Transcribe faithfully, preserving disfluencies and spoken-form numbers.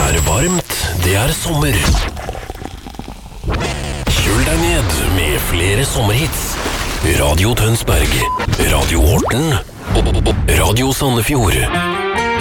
er varmt, det er sommer. Kjøl deg ned med flere sommerhits. Radio Tønsberg, Radio Horten og Radio Sandefjord.